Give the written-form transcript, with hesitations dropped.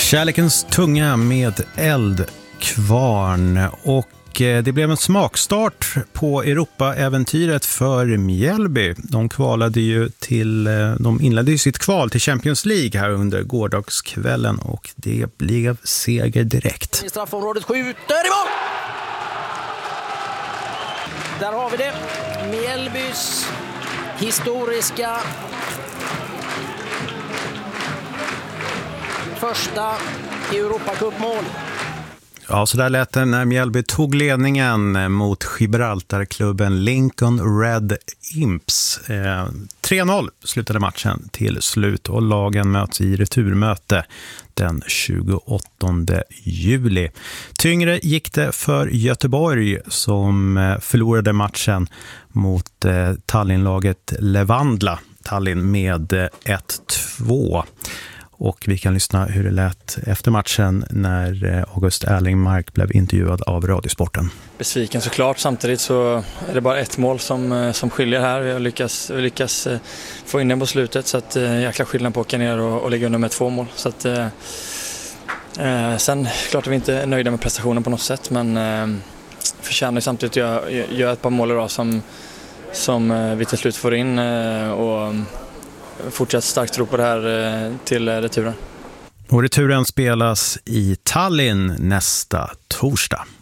Kärlekens tunga med Eldkvarn, och det blev en smakstart på Europa-äventyret för Mjällby. De inledde ju sitt kval till Champions League här under gårdagskvällen, och det blev seger direkt. I straffområdet skjuter i mål! Där har vi det. Mjällbys historiska första Europacup-mål. Ja, så där lät det när Mjällby tog ledningen mot Gibraltarklubben Lincoln Red Imps. 3-0 slutade matchen till slut, och lagen möts i returmöte den 28 juli. Tyngre gick det för Göteborg, som förlorade matchen mot Tallinnlaget Levandla Tallinn med 1-2. Och vi kan lyssna hur det lät efter matchen när August Erlingmark blev intervjuad av Radiosporten. Besviken såklart, samtidigt så är det bara ett mål som skiljer här. Vi lyckas få in den på slutet, så att jäkla skillnad på att åka ner och lägga under med 2 mål. Så att, sen klart att vi inte är nöjda med prestationen på något sätt, men förtjänar samtidigt att göra ett par mål idag som vi till slut får in, och fortsatt starkt tro på det här till returen. Och returen spelas i Tallinn nästa torsdag.